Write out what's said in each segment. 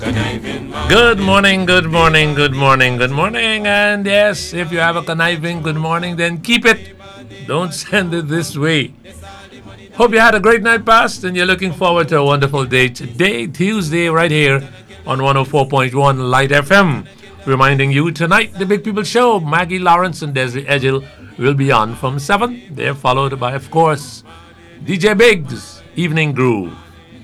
Good morning, good morning, good morning, good morning. And yes, if you have a conniving good morning, then keep it. Don't send it this way. Hope you had a great night past and you're looking forward to a wonderful day today, Tuesday, right here on 104.1 Light FM. Reminding you tonight, the Big People Show, Maggie Lawrence and Desiree Edgel will be on from 7. They're followed by, of course, DJ Biggs, Evening Groove.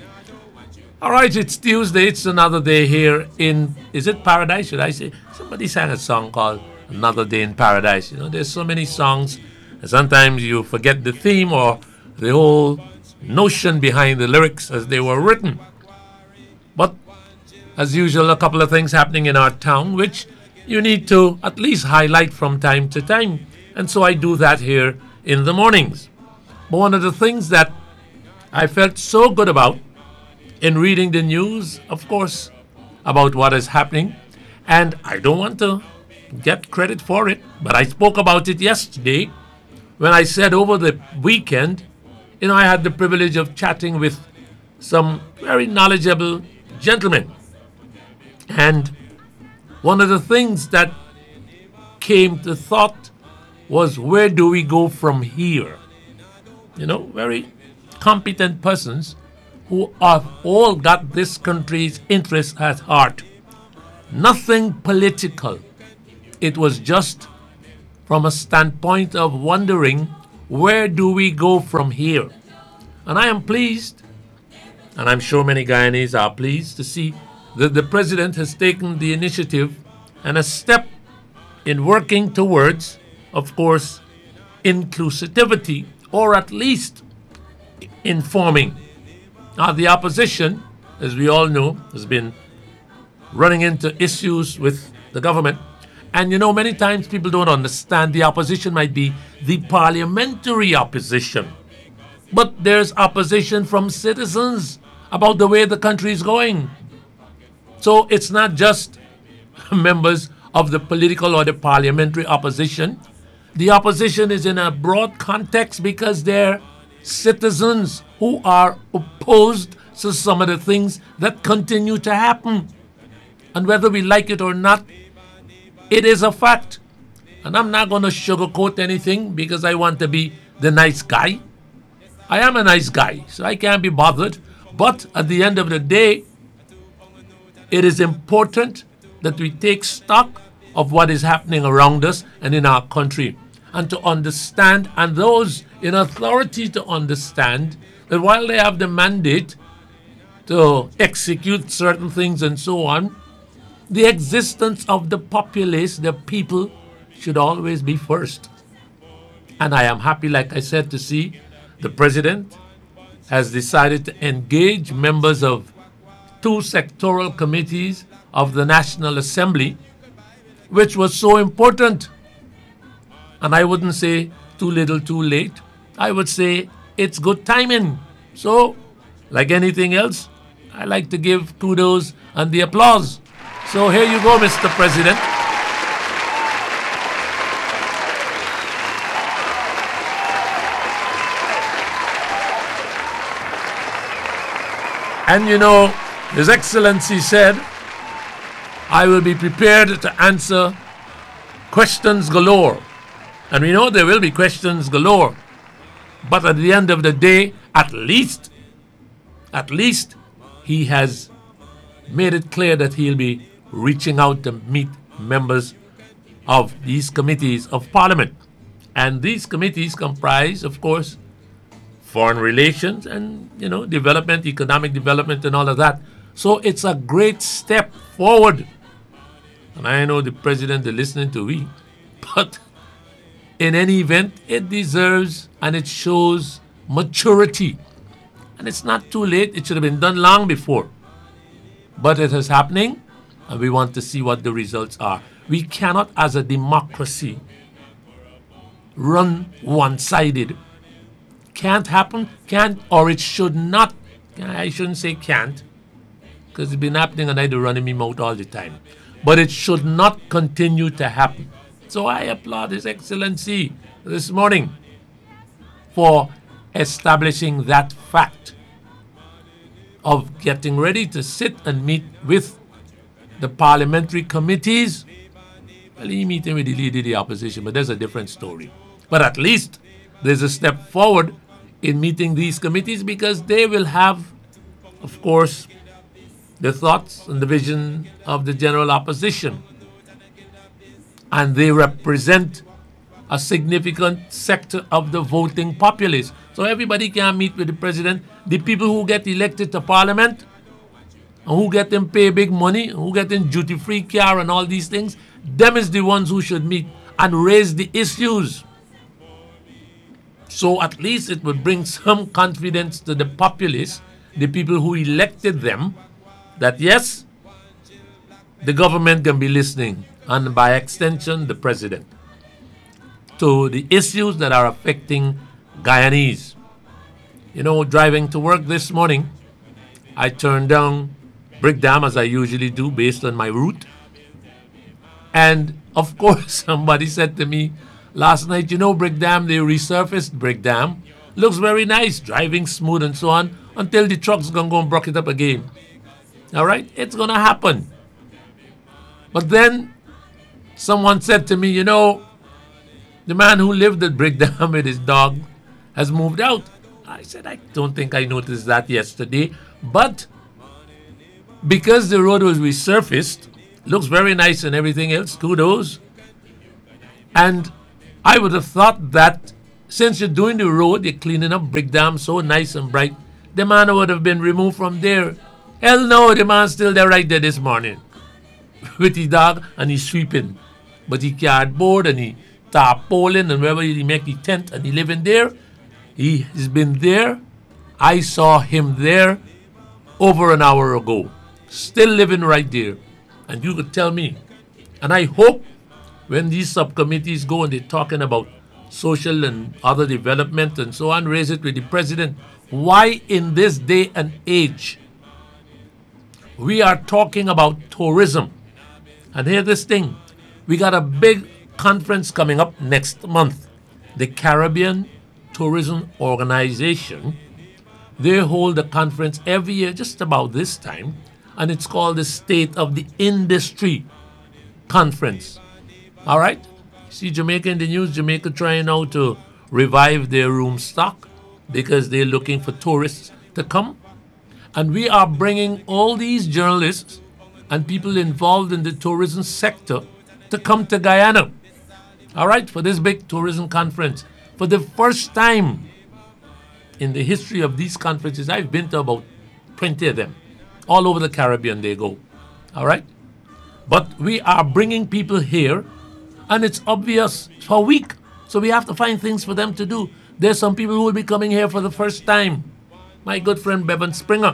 All right, it's Tuesday. It's another day here in, is it Paradise? Should I say? Somebody sang a song called Another Day in Paradise. You know, there's so many songs, and sometimes you forget the theme or the whole notion behind the lyrics as they were written. But as usual, a couple of things happening in our town, which you need to at least highlight from time to time. And so I do that here in the mornings. But one of the things that I felt so good about in reading the news, of course, about what is happening. And I don't want to get credit for it, but I spoke about it yesterday when I said over the weekend, I had the privilege of chatting with some very knowledgeable gentlemen. And one of the things that came to thought was, where do we go from here? Very competent persons who have all got this country's interests at heart. Nothing political. It was just from a standpoint of wondering, where do we go from here? And I am pleased, and I'm sure many Guyanese are pleased to see that the president has taken the initiative and a step in working towards, of course, inclusivity, or at least informing. Now, the opposition, as we all know, has been running into issues with the government. And many times people don't understand the opposition might be the parliamentary opposition. But there's opposition from citizens about the way the country is going. So it's not just members of the political or the parliamentary opposition. The opposition is in a broad context because they're citizens who are opposed to some of the things that continue to happen. And whether we like it or not, it is a fact. And I'm not going to sugarcoat anything because I want to be the nice guy. I am a nice guy, so I can't be bothered. But at the end of the day, it is important that we take stock of what is happening around us and in our country, and to understand, and those in authority to understand, that while they have the mandate to execute certain things and so on, the existence of the populace, the people, should always be first. And I am happy, like I said, to see the president has decided to engage members of 2 sectoral committees of the National Assembly, which was so important. And I wouldn't say too little, too late. I would say it's good timing. So, like anything else, I like to give kudos and the applause. So here you go, Mr. President. And His Excellency said, I will be prepared to answer questions galore. And we know there will be questions galore. But at the end of the day, at least, he has made it clear that he'll be reaching out to meet members of these committees of Parliament. And these committees comprise, of course, foreign relations and, development, economic development and all of that. So it's a great step forward. And I know the president is listening to me, but in any event, it deserves and it shows maturity. And it's not too late. It should have been done long before. But it is happening, and we want to see what the results are. We cannot, as a democracy, run one-sided. Can't happen, can't, or it should not. I shouldn't say can't, because it's been happening and I do running me mouth all the time. But it should not continue to happen. So I applaud His Excellency this morning for establishing that fact of getting ready to sit and meet with the parliamentary committees, well, he meeting with the leader of the opposition, but there's a different story. But at least there's a step forward in meeting these committees because they will have, of course, the thoughts and the vision of the general opposition. And they represent a significant sector of the voting populace. So everybody can meet with the president. The people who get elected to parliament and who get them pay big money, who get them duty-free car and all these things, them is the ones who should meet and raise the issues. So at least it would bring some confidence to the populace, the people who elected them, that yes, the government can be listening, and by extension, the president, to the issues that are affecting Guyanese. You know, driving to work this morning, I turned down Brick Dam as I usually do based on my route. And of course, somebody said to me last night, you know, Brick Dam, they resurfaced Brick Dam. Looks very nice, driving smooth and so on, until the truck's gonna go and block it up again. All right, it's gonna happen. But then someone said to me, you know, the man who lived at Brick Dam with his dog has moved out. I said, I don't think I noticed that yesterday. But because the road was resurfaced, looks very nice and everything else, kudos. And I would have thought that since you're doing the road, you're cleaning up Brick Dam so nice and bright, the man would have been removed from there. Hell no, the man's still there right there this morning with his dog and he's sweeping. But he cardboard and he tarpaulin and wherever he make the tent and he living there. He has been there. I saw him there over an hour ago, still living right there. And you could tell me. And I hope when these subcommittees go and they're talking about social and other development and so on, raise it with the president. Why in this day and age we are talking about tourism? And hear this thing. We got a big conference coming up next month. The Caribbean Tourism Organization. They hold a conference every year just about this time, and it's called the State of the Industry Conference. All right? See Jamaica in the news, Jamaica trying now to revive their room stock because they're looking for tourists to come. And we are bringing all these journalists and people involved in the tourism sector to come to Guyana. All right, for this big tourism conference. For the first time in the history of these conferences, I've been to about 20 of them. All over the Caribbean they go. All right? But we are bringing people here, and it's obvious for a week. So we have to find things for them to do. There's some people who will be coming here for the first time. My good friend Bevan Springer,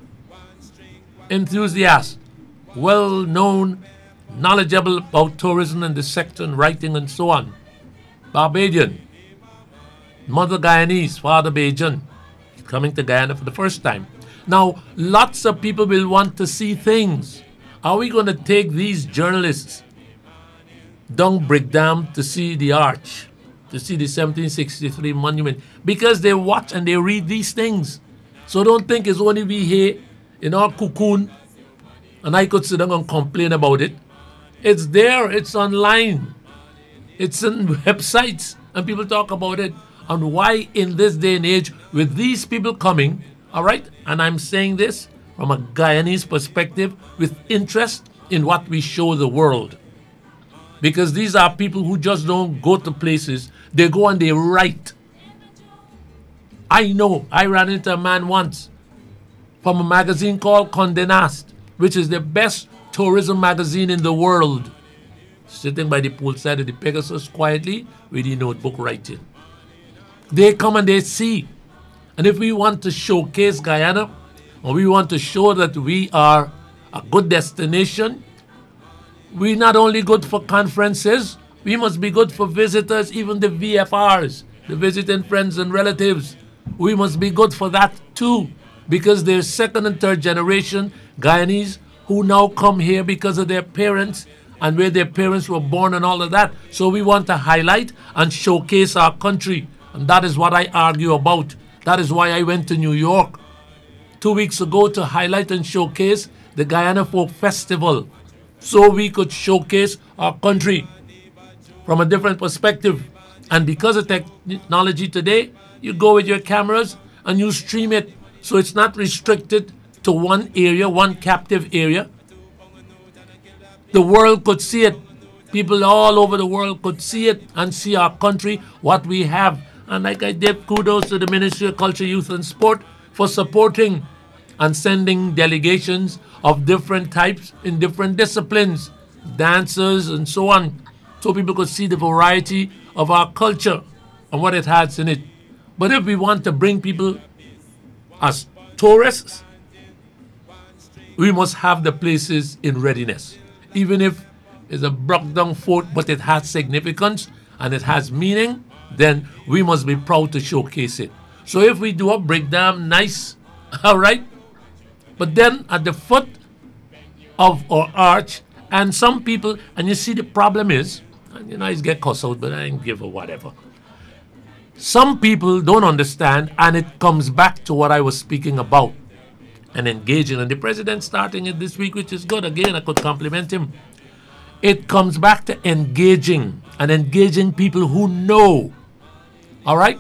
enthusiast, well-known, knowledgeable about tourism and the sector and writing and so on. Barbadian, mother Guyanese, father Bajan, coming to Guyana for the first time. Now, lots of people will want to see things. Are we going to take these journalists down Brick Dam to see the arch, to see the 1763 monument? Because they watch and they read these things. So don't think it's only we here in our cocoon and I could sit down and complain about it. It's there, it's online, it's in websites, and people talk about it. And why in this day and age, with these people coming, all right, and I'm saying this from a Guyanese perspective with interest in what we show the world. Because these are people who just don't go to places, they go and they write. I know, I ran into a man once from a magazine called Condé Nast, which is the best tourism magazine in the world, sitting by the poolside of the Pegasus quietly with the notebook writing. They come and they see. And if we want to showcase Guyana, or we want to show that we are a good destination, we're not only good for conferences, we must be good for visitors, even the VFRs, the visiting friends and relatives. We must be good for that too, because there's second and third generation Guyanese who now come here because of their parents and where their parents were born and all of that. So we want to highlight and showcase our country. And that is what I argue about. That is why I went to New York 2 weeks ago to highlight and showcase the Guyana Folk Festival. so we could showcase our country from a different perspective. And because of technology today, you go with your cameras and you stream it. So it's not restricted to one area, one captive area. The world could see it. People all over the world could see it and see our country, what we have. And like I did, kudos to the Ministry of Culture, Youth and Sport for supporting and sending delegations of different types in different disciplines, dancers and so on, so people could see the variety of our culture and what it has in it. But if we want to bring people as tourists, we must have the places in readiness. Even if it's a broke down fort, but it has significance and it has meaning, then we must be proud to showcase it. So if we do a breakdown, nice, all right. But then at the foot of our arch, and some people, and you see the problem is, and I get cussed out, but I ain't give a whatever. Some people don't understand, and it comes back to what I was speaking about and engaging. And the president starting it this week, which is good. Again, I could compliment him. It comes back to engaging and engaging people who know. All right?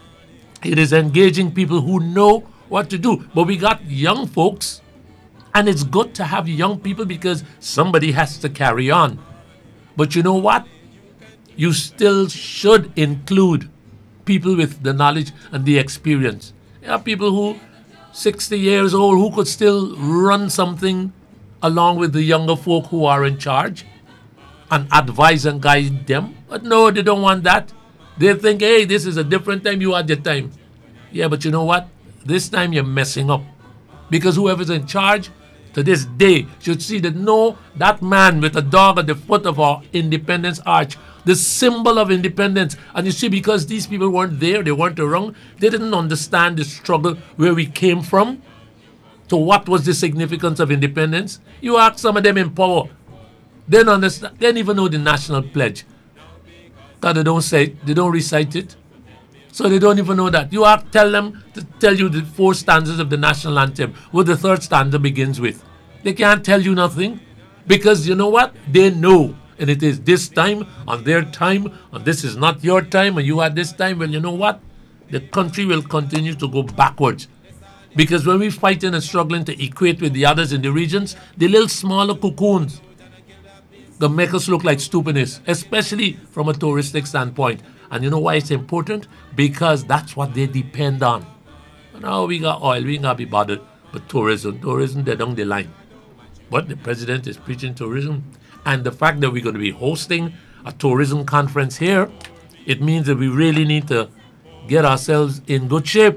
It is engaging people who know what to do. But we got young folks, and it's good to have young people because somebody has to carry on. But you know what? You still should include people with the knowledge and the experience. There are people who 60 years old who could still run something along with the younger folk who are in charge and advise and guide them. But no, they don't want that. They think, hey, this is a different time, you had your time. Yeah, but you know what? This time you're messing up. Because whoever's in charge to this day should see that no, that man with a dog at the foot of our Independence Arch, the symbol of independence. And you see, because these people weren't there, they weren't around, they didn't understand the struggle where we came from to what was the significance of independence. You ask some of them in power, they don't understand, they don't even know the national pledge. Because they don't say it, they don't recite it. So they don't even know that. You have to tell them to tell you the 4 stanzas of the national anthem, what the 3rd stanza begins with. They can't tell you nothing because you know what? They know. And it is this time, on their time, and this is not your time, and you had this time. Well, you know what? The country will continue to go backwards. Because when we're fighting and struggling to equate with the others in the regions, the little smaller cocoons that make us look like stupidness, especially from a touristic standpoint. And you know why it's important? Because that's what they depend on. Now we got oil, we ain't gonna be bothered. But tourism, they're down the line. But the president is preaching tourism. And the fact that we're going to be hosting a tourism conference here, it means that we really need to get ourselves in good shape.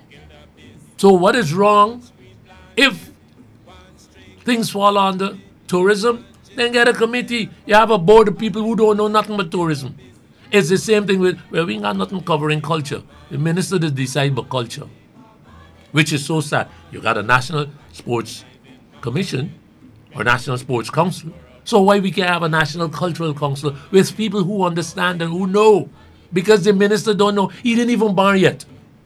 So what is wrong if things fall under tourism? Then get a committee. You have a board of people who don't know nothing but tourism. It's the same thing with, well, we ain't got nothing covering culture. The minister does decide about culture, which is so sad. You got a National Sports Commission or National Sports Council. So why we can't have a National Cultural Council with people who understand and who know? Because the minister don't know. He didn't even born yet.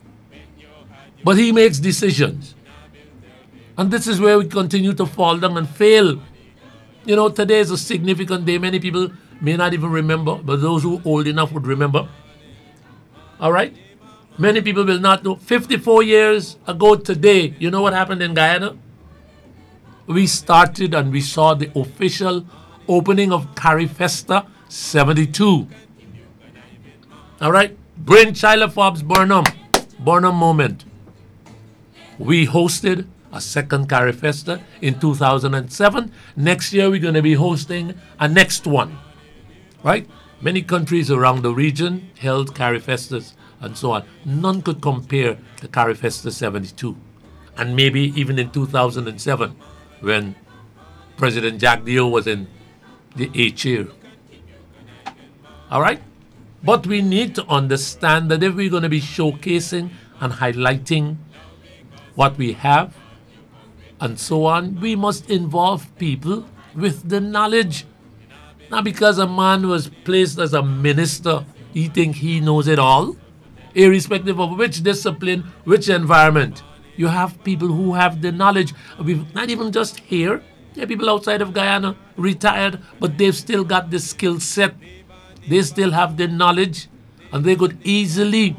But he makes decisions. And this is where we continue to fall down and fail. You know, today is a significant day. Many people may not even remember, but those who are old enough would remember. All right? Many people will not know. 54 years ago today, you know what happened in Guyana? We started and we saw the official opening of CariFesta 72. All right? Brainchild of Forbes Burnham moment. We hosted a second CariFesta in 2007. Next year, we're going to be hosting a next one. Right? Many countries around the region held CariFestas and so on. None could compare to CariFesta 72. And maybe even in 2007, when President Jack Dio was in the 8th year. All right? But we need to understand that if we're going to be showcasing and highlighting what we have and so on, we must involve people with the knowledge. Not because a man was placed as a minister, he think he knows it all, irrespective of which discipline, which environment. You have people who have the knowledge. We've not even just here, Yeah, people outside of Guyana retired, but they've still got the skill set. They still have the knowledge, and they could easily.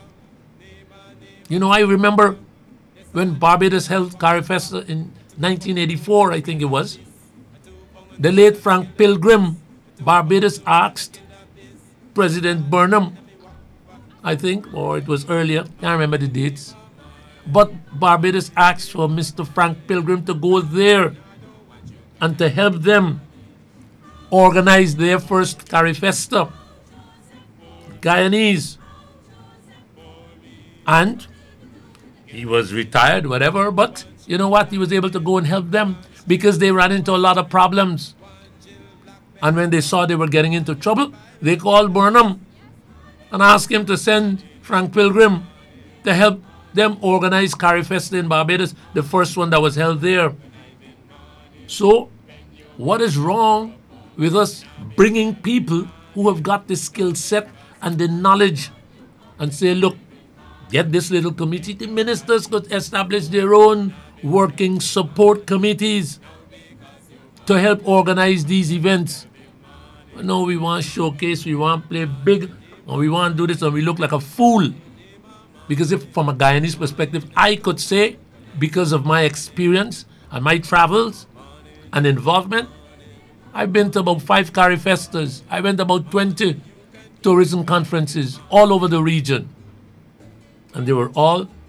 I remember when Barbados held CARIFESTA in 1984, I think it was. The late Frank Pilgrim, Barbados asked President Burnham, I think, or it was earlier, can't remember the dates. But Barbados asked for Mr. Frank Pilgrim to go there and to help them organize their first CARIFESTA, Guyanese. And he was retired, whatever, but you know what? He was able to go and help them because they ran into a lot of problems. And when they saw they were getting into trouble, they called Burnham and asked him to send Frank Pilgrim to help them organize CARIFESTA in Barbados, the first one that was held there. So, what is wrong with us bringing people who have got the skill set and the knowledge and say, look, get this little committee? The ministers could establish their own working support committees to help organize these events. No, we want to showcase, we want to play big, or we want to do this, and we look like a fool. Because if, from a Guyanese perspective, I could say, because of my experience and my travels and involvement, I've been to about 5 CARIFESTAs. I went to about 20 tourism conferences all over the region. And they were all